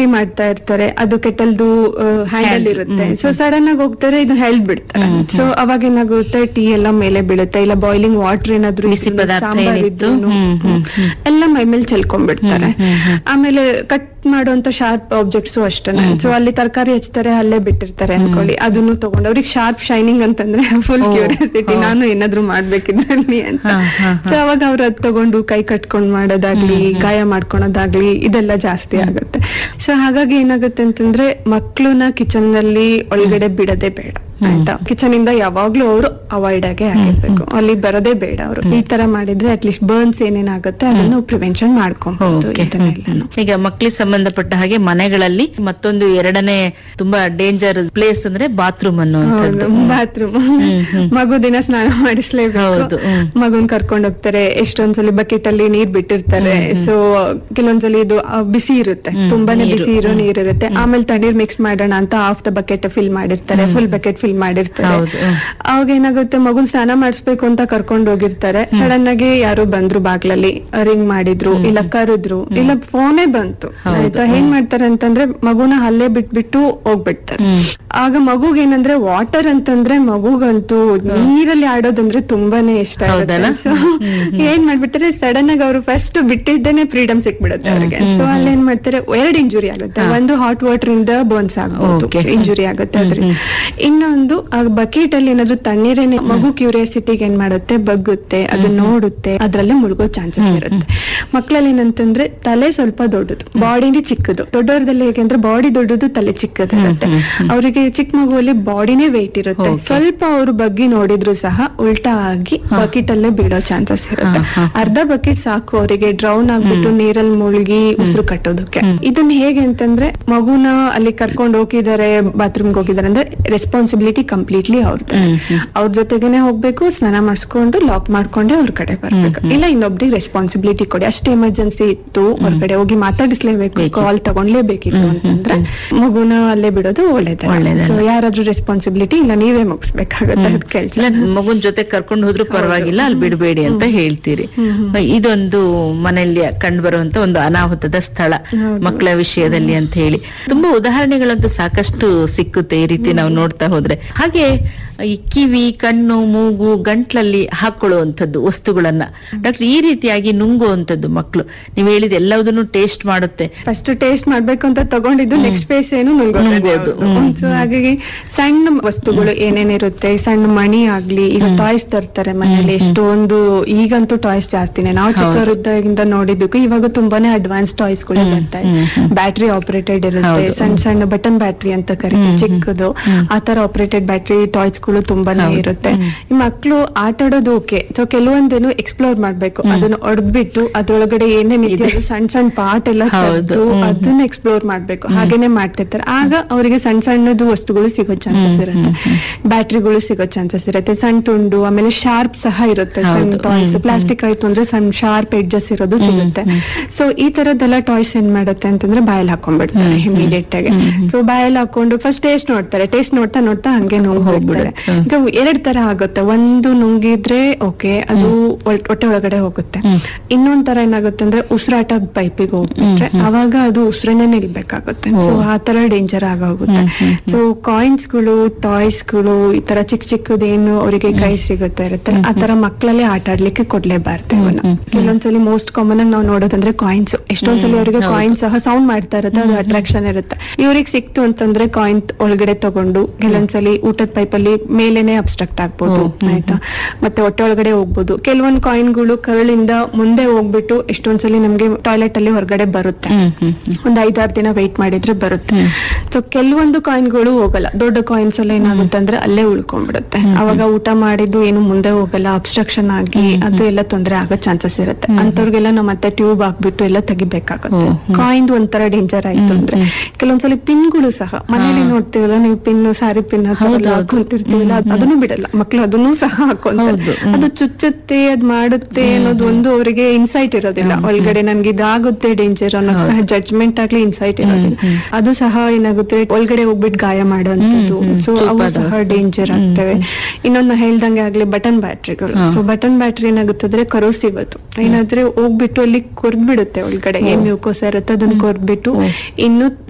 Coffee ಮಾಡ್ತಾ ಇರ್ತಾರೆ, ಅದು ಕೆಟಲ್ದು ಹ್ಯಾಂಡಲ್ ಇರುತ್ತೆ. ಸೊ ಸಡನ್ ಆಗಿ ಹೋಗ್ತಾರೆ, ಇದನ್ನ ಹೆಲ್ಡ್ ಬಿಡ್ತಾರೆ. ಸೊ ಅವಾಗ ಏನಾಗುತ್ತೆ, ಟೀ ಎಲ್ಲ ಮೇಲೆ ಬೀಳುತ್ತೆ, ಇಲ್ಲ ಬಾಯ್ಲಿಂಗ್ ವಾಟರ್ ಏನಾದ್ರು ಬಿಸಿ ಪದಾರ್ಥ ಸಾಂಬಾರ್ ಏನಿತ್ತು, ಎಲ್ಲ ಮೈ ಮೇಲೆ ಚೆಲ್ಕೊಂಡ್ಬಿಡ್ತಾರೆ. ಆಮೇಲೆ ಕಟ್ ಮಾಡುವಂತ ಶಾರ್ಪ್ ಆಬ್ಜೆಕ್ಟ್ಸ್ ಅಷ್ಟೇನೆ. ಸೊ ಅಲ್ಲಿ ತರಕಾರಿ ಹಚ್ತಾರೆ, ಅಲ್ಲೇ ಬಿಟ್ಟಿರ್ತಾರೆ ಅನ್ಕೊಳ್ಳಿ, ಅದನ್ನು ತಗೊಂಡು ಅವ್ರಿಗೆ ಶಾರ್ಪ್ ಶೈನಿಂಗ್ ಅಂತಂದ್ರೆ ಫುಲ್ ಕ್ಯೂರಿಯಾಸಿಟಿ, ನಾನು ಏನಾದ್ರು ಮಾಡ್ಬೇಕಿದ್ರಲ್ಲಿ ಅಂತ. ಸೊ ಅವಾಗ ಅವ್ರು ಅದ್ ತಗೊಂಡು ಕೈ ಕಟ್ಕೊಂಡ್ ಮಾಡೋದಾಗ್ಲಿ, ಗಾಯ ಮಾಡ್ಕೊಳೋದಾಗ್ಲಿ, ಇದೆಲ್ಲ ಜಾಸ್ತಿ ಆಗುತ್ತೆ. ಸೊ ಹಾಗಾಗಿ ಏನಾಗುತ್ತೆ ಅಂತಂದ್ರೆ ಮಕ್ಳನ್ನ ಕಿಚನ್ ನಲ್ಲಿ ಒಳಗಡೆ ಬಿಡದೆ ಬೇಡ ಆಯ್ತಾ. ಕಿಚನ್ ಇಂದ ಯಾವಾಗ್ಲೂ ಅವರು ಅವಾಯ್ಡ್ ಆಗೇ ಆಗಿರ್ಬೇಕು, ಅಲ್ಲಿ ಬರೋದೇ ಬೇಡ ಅವರು. ಈ ತರ ಮಾಡಿದ್ರೆ ಅಟ್ಲೀಸ್ಟ್ ಬರ್ನ್ಸ್ ಏನೇನಾಗುತ್ತೆ ಅದನ್ನು ಪ್ರಿವೆನ್ಷನ್ ಮಾಡ್ಕೊಬಹುದು. ಈಗ ಮಕ್ಕಳಿಗೆ ಸಂಬಂಧಪಟ್ಟ ಹಾಗೆ ಮನೆಗಳಲ್ಲಿ ಮತ್ತೊಂದು ಎರಡನೇ ತುಂಬಾ ಡೇಂಜರ್ ಪ್ಲೇಸ್ ಅಂದ್ರೆ ಬಾತ್ರೂಮ್ ಅನ್ನುವಂಥದ್ದು. ಬಾತ್ರೂಮ್ ಮಗು ದಿನ ಸ್ನಾನ ಮಾಡಿಸ್ಲೇಬೇಕು. ಮಗುನ್ ಕರ್ಕೊಂಡ್ ಹೋಗ್ತಾರೆ, ಎಷ್ಟೊಂದ್ಸಲಿ ಬಕೆಟ್ ಅಲ್ಲಿ ನೀರ್ ಬಿಟ್ಟಿರ್ತಾರೆ. ಸೊ ಕೆಲವೊಂದ್ಸಲಿ ಇದು ಬಿಸಿ ಇರುತ್ತೆ, ತುಂಬಾನೇ ಬಿಸಿ ಇರೋ ನೀರ್ ಇರುತ್ತೆ. ಆಮೇಲೆ ತಣ್ಣೀರ್ ಮಿಕ್ಸ್ ಮಾಡೋಣ ಅಂತ ಹಾಫ್ ದ ಬಕೆಟ್ ಫಿಲ್ ಮಾಡಿರ್ತಾರೆ, ಫುಲ್ ಬಕೆಟ್ ಫಿಲ್ ಮಾಡಿರ್ತಾರೆ. ಅವಾಗ ಏನಾಗುತ್ತೆ, ಮಗುನ್ ಸ್ನಾನ ಮಾಡಿಸ್ಬೇಕು ಅಂತ ಕರ್ಕೊಂಡ್ ಹೋಗಿರ್ತಾರೆ, ಸಡನ್ ಆಗಿ ಯಾರು ಬಂದ್ರು ಬಾಗ್ಲಲ್ಲಿ, ರಿಂಗ್ ಮಾಡಿದ್ರು, ಇಲ್ಲ ಕರೆದ್ರು, ಇಲ್ಲ ಫೋನೇ ಬಂತು ಆಯ್ತಾ. ಏನ್ ಮಾಡ್ತಾರೆ ಅಂತಂದ್ರೆ ಮಗುನ ಅಲ್ಲೇ ಬಿಟ್ಬಿಟ್ಟು ಹೋಗ್ಬಿಡ್ತಾರೆ. ಆಗ ಮಗುಗ್ ಏನಂದ್ರೆ ವಾಟರ್ ಅಂತಂದ್ರೆ ಮಗುಗಂತೂ ನೀರಲ್ಲಿ ಆಡೋದಂದ್ರೆ ತುಂಬಾನೇ ಇಷ್ಟ ಇರುತ್ತೆ. ಸೊ ಏನ್ ಮಾಡ್ಬಿಡ್ತಾರೆ, ಸಡನ್ ಆಗಿ ಅವರು ಫಸ್ಟ್ ಬಿಟ್ಟಿದ್ದೇನೆ ಫ್ರೀಡಮ್ ಸಿಕ್ಬಿಡುತ್ತೆ ಅವ್ರಿಗೆ. ಸೊ ಅಲ್ಲಿ ಏನ್ ಮಾಡ್ತಾರೆ, 2 ಇಂಜುರಿ ಆಗುತ್ತೆ. ಒಂದು ಹಾಟ್ ವಾಟರ್ ಇಂದ ಬೋನ್ಸ್ ಆಗ್ಬೋದು, ಇಂಜುರಿ ಆಗುತ್ತೆ ಅದ್ರಿಂದ. ಇನ್ನೊಂದು ಆ ಬಕೆಟ್ ಅಲ್ಲಿ ಏನಾದ್ರು ತಣ್ಣೀರೇನೆ, ಮಗು ಕ್ಯೂರಿಯಾಸಿಟಿಗೆ ಏನ್ ಮಾಡುತ್ತೆ, ಬಗ್ಗುತ್ತೆ, ಅದು ನೋಡುತ್ತೆ, ಅದ್ರಲ್ಲೇ ಮುಳುಗೋ ಚಾನ್ಸಸ್ ಇರುತ್ತೆ. ಮಕ್ಕಳಲ್ಲಿ ಏನಂತಂದ್ರೆ ತಲೆ ಸ್ವಲ್ಪ ದೊಡ್ಡದು, ಬಾಡಿನೇ ಚಿಕ್ಕದು. ದೊಡ್ಡವರದಲ್ಲಿ ಹೇಗೆಂದ್ರೆ ಬಾಡಿ ದೊಡ್ಡದು, ತಲೆ ಚಿಕ್ಕದಿರುತ್ತೆ. ಅವರಿಗೆ ಚಿಕ್ಕ ಮಗುವಲ್ಲಿ ಬಾಡಿನೇ ವೆಯ್ಟ್ ಇರುತ್ತೆ. ಸ್ವಲ್ಪ ಅವರು ಬಗ್ಗಿ ನೋಡಿದ್ರು ಸಹ ಉಲ್ಟಾ ಆಗಿ ಬಕೆಟ್ ಅಲ್ಲೇ ಬೀಳೋ ಚಾನ್ಸಸ್ ಇರುತ್ತೆ. ಅರ್ಧ ಬಕೆಟ್ ಸಾಕು ಅವರಿಗೆ ಡ್ರೌನ್ ಆಗ್ಬಿಟ್ಟು ನೀರಲ್ಲಿ ಮುಳುಗಿ ಉಸಿರು ಕಟ್ಟೋದಕ್ಕೆ. ಇದನ್ನ ಹೇಗೆ ಅಂತಂದ್ರೆ, ಮಗುನ ಅಲ್ಲಿ ಕರ್ಕೊಂಡು ಹೋಗಿದ್ದಾರೆ, ಬಾತ್ರೂಮ್ಗೆ ಹೋಗಿದ್ದಾರೆ ಅಂದ್ರೆ ರೆಸ್ಪಾನ್ಸಿಬಿಲಿಟಿ ಕಂಪ್ಲೀಟ್ಲಿ ಅವ್ರದ್ದು. ಅವ್ರ ಜೊತೆಗೇನೆ ಹೋಗ್ಬೇಕು, ಸ್ನಾನ ಮಾಡಿಸ್ಕೊಂಡು ಲಾಕ್ ಮಾಡ್ಕೊಂಡೆ ಅವ್ರ ಕಡೆ ಬರ್ಬೇಕು. ಇಲ್ಲ ಇನ್ನೊಬ್ರಿಗೆ ರೆಸ್ಪಾನ್ಸಿಬಿಲಿಟಿ ಕೊಡಿ, ಅಷ್ಟು ಎಮರ್ಜೆನ್ಸಿ ಇತ್ತು, ಹೊರಗಡೆ ಹೋಗಿ ಮಾತಾಡಿಸ್ಲೇಬೇಕು, ಕಾಲ್ ತಗೊಂಡ್ಲೇಬೇಕಿತ್ತು ಅಂತಂದ್ರೆ ಮಗುನ ಅಲ್ಲೇ ಬಿಡೋದು ಒಳ್ಳೇದು. ಸೊ ಯಾರಾದ್ರೂ ರೆಸ್ಪಾನ್ಸಿಬಿಲಿಟಿ ಇಲ್ಲ, ನೀವೇ ಮುಗಿಸ್ಬೇಕಾಗತ್ತೆ ಅದ್ ಕೆಲ್ಸ. ಮಗುನ್ ಜೊತೆ ಕರ್ಕೊಂಡು ಹೋದ್ರು ಪರವಾಗಿಲ್ಲ, ಅಲ್ಲಿ ಬಿಡಬೇಡಿ ಅಂತ ಹೇಳ್ತೀರಿ. ಇದೊಂದು ಮನೆಯಲ್ಲಿ ಕಂಡು ಬರುವಂತ ಒಂದು ಅನಾಹುತದ ಸ್ಥಳ ಮಕ್ಕಳ ವಿಷಯದಲ್ಲಿ ಅಂತ ಹೇಳಿ ತುಂಬಾ ಉದಾಹರಣೆಗಳಂತೂ ಸಾಕಷ್ಟು ಸಿಕ್ಕುತ್ತೆ ಈ ರೀತಿ ನಾವು ನೋಡ್ತಾ ಹೋದ್ರೆ. ಹಾಗೆ ಈ ಕಿವಿ, ಕಣ್ಣು, ಮೂಗು, ಗಂಟ್ಲಲ್ಲಿ ಹಾಕೊಳ್ಳುವಂಥದ್ದು ವಸ್ತುಗಳನ್ನ ಡಾಕ್ಟರ್ ಈ ರೀತಿಯಾಗಿ ನುಂಗುವಂಥದ್ದು ಮಕ್ಕಳು, ನೀವ್ ಹೇಳಿದ ಎಲ್ಲದನ್ನು ಟೇಸ್ಟ್ ಮಾಡುತ್ತೆ. ಫಸ್ಟ್ ಟೇಸ್ಟ್ ಮಾಡ್ಬೇಕು ಅಂತ ತಗೊಂಡಿದ್ದು, ನೆಕ್ಸ್ಟ್ ಫೇಸ್ ಏನು ನುಂಗೋದು. ಸೊ ಹಾಗಾಗಿ ಸಣ್ಣ ವಸ್ತುಗಳು ಏನೇನಿರುತ್ತೆ, ಸಣ್ಣ ಮಣಿ ಆಗ್ಲಿ, ಈಗ ಟಾಯ್ಸ್ ತರ್ತಾರೆ ಮನೇಲಿ ಎಷ್ಟೊಂದು. ಈಗಂತೂ ಟಾಯ್ಸ್ ಜಾಸ್ತಿನೇ, ನಾವು ಚಿಕ್ಕವರಿದ್ದಾಗಿಂದ ನೋಡಿದ್ದಕ್ಕೂ ಇವಾಗ ತುಂಬಾನೇ ಅಡ್ವಾನ್ಸ್ ಟಾಯ್ಸ್ ಗಳು ಬರ್ತಾರೆ. ಬ್ಯಾಟ್ರಿ ಆಪರೇಟೆಡ್ ಇರುತ್ತೆ, ಸಣ್ಣ ಸಣ್ಣ ಬಟನ್ ಬ್ಯಾಟ್ರಿ ಅಂತ ಕರೀತಾರೆ, ಚಿಕ್ಕದು ಆತರ ಆಪರೇಟೆಡ್ ಬ್ಯಾಟ್ರಿ ಟಾಯ್ಸ್ ಗಳು ತುಂಬಾನೇ ಇರುತ್ತೆ. ಈ ಮಕ್ಳು ಆಟ ಆಡೋದು ಓಕೆ, ಸೊ ಕೆಲವೊಂದೇನು ಎಕ್ಸ್ಪ್ಲೋರ್ ಮಾಡ್ಬೇಕು, ಅದನ್ನ ಒಡ್ಬಿಟ್ಟು ಅದ್ರೊಳಗಡೆ ಏನೇನಿದೆ ಸಣ್ಣ ಸಣ್ಣ ಪಾರ್ಟ್ ಎಲ್ಲ ತೆಗ್ದು ಅದನ್ನ ಎಕ್ಸ್ಪ್ಲೋರ್ ಮಾಡ್ಬೇಕು. ಹಾಗೇನೆ ಮಾಡ್ತಿರ್ತಾರೆ. ಆಗ ಅವರಿಗೆ ಸಣ್ಣ ಸಣ್ಣದು ವಸ್ತುಗಳು ಸಿಗೋ ಚಾನ್ಸಸ್ ಇರುತ್ತೆ, ಬ್ಯಾಟ್ರಿಗಳು ಸಿಗೋ ಚಾನ್ಸಸ್ ಇರುತ್ತೆ, ಸಣ್ಣ ತುಂಡು, ಆಮೇಲೆ ಶಾರ್ಪ್ ಸಹ ಇರುತ್ತೆ. ಸಣ್ಣ ಟಾಯ್ಸ್ ಪ್ಲಾಸ್ಟಿಕ್ ಆಯ್ತು ಅಂದ್ರೆ ಸಣ್ಣ ಶಾರ್ಪ್ ಎಡ್ಜಸ್ ಇರೋದು ಸಿಗುತ್ತೆ. ಸೊ ಈ ತರದ್ದೆಲ್ಲ ಟಾಯ್ಸ್ ಏನ್ ಮಾಡುತ್ತೆ ಅಂತಂದ್ರೆ ಬಾಯಲ್ಲಿ ಹಾಕೊಂಡ್ಬಿಡ್ತಾರೆ ಇಮಿಡಿಯೇಟ್ ಆಗಿ. ಸೊ ಬಾಯಲ್ಲಿ ಹಾಕೊಂಡು ಫಸ್ಟ್ ಟೇಸ್ಟ್ ನೋಡ್ತಾರೆ, ಟೇಸ್ಟ್ ನೋಡ್ತಾ ನೋಡ್ತಾ ಹಂಗೆ ನುಂಗ್ಬಿಡ್ತಾರೆ. ಈಗ 2 ತರ ಆಗುತ್ತೆ. ಒಂದು ನುಂಗಿದ್ರೆ ಓಕೆ, ಅದು ಹೊಟ್ಟೆ ಒಳಗಡೆ ಹೋಗುತ್ತೆ. ಇನ್ನೊಂದ್ ತರ ಏನಾಗುತ್ತೆ ಅಂದ್ರೆ ಉಸಿರಾಟ ಪೈಪಿಗೆ ಹೋಗ್ಬಿಟ್ರೆ ಅವಾಗ ಅದು ಉಸಿರನ್ನೇ ನಿಲ್ಬೇಕಾಗುತ್ತೆ. ಸೊ ಆ ತರ ಡೇಂಜರ್ ಆಗೋಗುತ್ತೆ. ಸೊ ಕಾಯಿನ್ಸ್ ಗಳು, ಟಾಯ್ಸ್ ಗಳು, ಈ ತರ ಚಿಕ್ಕ ಚಿಕ್ಕದೇನು ಅವರಿಗೆ ಕೈ ಸಿಗುತ್ತೆ ಇರುತ್ತೆ, ಆ ತರ ಮಕ್ಕಳಲ್ಲೇ ಆಟ ಆಡ್ಲಿಕ್ಕೆ ಕೊಡ್ಲೇಬಾರ್ದು ಇವನ್ನ. ಕೆಲವೊಂದ್ಸಲಿ ಮೋಸ್ಟ್ ಕಾಮನ್ ಆಗಿ ನಾವು ನೋಡೋದಂದ್ರೆ ಕಾಯಿನ್ಸ್. ಎಷ್ಟೊಂದ್ಸಲಿ ಅವರಿಗೆ ಕಾಯಿನ್ ಸಹ ಸೌಂಡ್ ಮಾಡ್ತಾ ಇರುತ್ತೆ, ಅದು ಅಟ್ರಾಕ್ಷನ್ ಇರುತ್ತೆ. ಇವ್ರಿಗೆ ಸಿಕ್ತು ಅಂತಂದ್ರೆ ಕಾಯಿನ್ ಒಳಗಡೆ ತಗೊಂಡು ಕೆಲವೊಂದ್ಸಲಿ ಊಟದ ಪೈಪಲ್ಲಿ ಮೇಲೇನೆ ಅಬ್ಸ್ಟ್ರಕ್ಟ್ ಆಗ್ಬೋದು ಆಯ್ತಾ, ಮತ್ತೆ ಹೊಟ್ಟೆ ಒಳಗಡೆ ಹೋಗ್ಬೋದು. ಕೆಲವೊಂದು ಕಾಯಿನ್ಗಳು ಕರಳಿಂದ ಮುಂದೆ ಹೋಗ್ಬಿಟ್ಟು ಎಷ್ಟೊಂದ್ಸಲಿ ನಮ್ಗೆ ಟಾಯ್ಲೆಟ್ ಅಲ್ಲಿ ಹೊರಗಡೆ ಬರುತ್ತೆ, ಒಂದ್ 5-6 ದಿನ ವೆಯ್ಟ್ ಮಾಡಿದ್ರೆ ಬರುತ್ತೆ. ಸೊ ಕೆಲವೊಂದು ಕಾಯಿನ್ಗಳು ಹೋಗಲ್ಲ, ದೊಡ್ಡ ಕಾಯಿನ್ಸ್ ಎಲ್ಲ ಏನಾಗುತ್ತೆ ಅಂದ್ರೆ ಅಲ್ಲೇ ಉಳ್ಕೊಂಡ್ಬಿಡುತ್ತೆ. ಅವಾಗ ಊಟ ಮಾಡಿದ್ದು ಏನು ಮುಂದೆ ಹೋಗಲ್ಲ, ಅಬ್ಸ್ಟ್ರಕ್ಷನ್ ಆಗಿ ಅದು ಎಲ್ಲ ತೊಂದರೆ ಆಗೋ ಚಾನ್ಸಸ್ ಇರುತ್ತೆ. ಅಂತವ್ರಿಗೆಲ್ಲ ನಾವು ಮತ್ತೆ ಟ್ಯೂಬ್ ಹಾಕ್ಬಿಟ್ಟು ಎಲ್ಲ ತೆಗಿಬೇಕಾಗುತ್ತೆ. ಕಾಯಿನ್ ಒಂಥರ ಡೇಂಜರ್ ಆಯ್ತು ಅಂದ್ರೆ ಕೆಲವೊಂದ್ಸಲಿ ಪಿನ್ಗಳು ಸಹ ಮನೇಲಿ ನೋಡ್ತೀವಲ್ಲ ನೀವು, ಪಿನ್, ಸಾರಿ ಪಿನ್ ಹಾಕೊಂತಿರ್ತೀವಲ್ಲ, ಅದನ್ನು ಬಿಡಲ್ಲ ಮಕ್ಳು, ಅದನ್ನು ಸಹ ಹಾಕೊಂತಾರೆ. ಅದು ಚುಚ್ಚುತ್ತೆ, ಅದ್ ಮಾಡುತ್ತೆ ಅನ್ನೋದು ಒಂದು ಅವರಿಗೆ ಇನ್ಸೈಟ್ ಇರೋದಿಲ್ಲ. ಒಳಗಡೆ ನನ್ಗೆ ಇದಾಗುತ್ತೆ ಡೇಂಜರ್ ಅನ್ನೋದು ಸಹ ಜಡ್ಜ್ಮೆಂಟ್ ಆಗ್ಲಿ ಇನ್ಸೈಟ್ ಇರೋದಿಲ್ಲ. ಅದು ಸಹ ಏನಾಗುತ್ತೆ ಒಳಗಡೆ ಹೋಗ್ಬಿಟ್ಟು ಗಾಯ ಮಾಡುವಂತದ್ದು. ಸೊ ಅವು ಸಹ ಡೇಂಜರ್ ಆಗ್ತವೆ. ಇನ್ನೊಂದು ಹೇಳ್ದಂಗೆ ಆಗ್ಲಿ ಬಟನ್ ಬ್ಯಾಟ್ರಿಗಳು. ಸೊ ಬಟನ್ ಬ್ಯಾಟ್ರಿ ಏನಾಗುತ್ತೆ ಅಂದ್ರೆ ಕರೋಸಿವ್, ಅದು ಏನಾದ್ರೆ ಹೋಗ್ಬಿಟ್ಟು ಅಲ್ಲಿ ಕೊರ್ದ್ಬಿಡುತ್ತೆ ಒಳಗಡೆ ಏನ್ ಮ್ಯೂಕೋಸ್ ಇರುತ್ತೆ ಅದನ್ನ ಕೊರ್ದ್ಬಿಟ್ಟು ಇನ್ನು